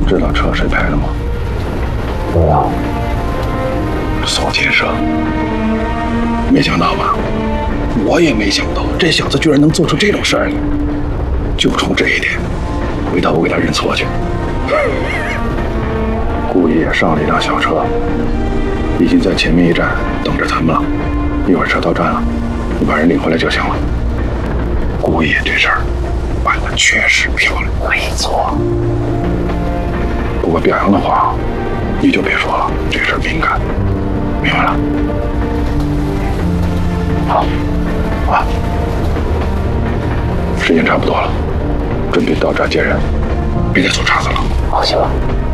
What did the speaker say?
知道车谁拍的吗？ 不知道。 宋金生，没想到吧？我也没想到，这小子居然能做出这种事儿来。就冲这一点，回头我给他认错去。顾野上了一辆小车，已经在前面一站等着咱们了。一会儿车到站了，你把人领回来就行了。顾野这事儿办得确实漂亮， 没错。 不过表扬的话，你就别说了，这事儿敏感，明白了？好，啊，时间差不多了，准备到站接人，别再做岔子了。 好，行了。